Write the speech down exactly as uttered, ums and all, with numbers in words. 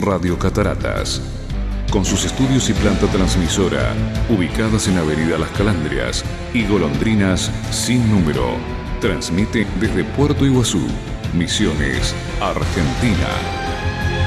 Radio Cataratas. Con sus estudios y planta transmisora, ubicadas en Avenida Las Calandrias y Golondrinas sin número, transmite desde Puerto Iguazú, Misiones, Argentina.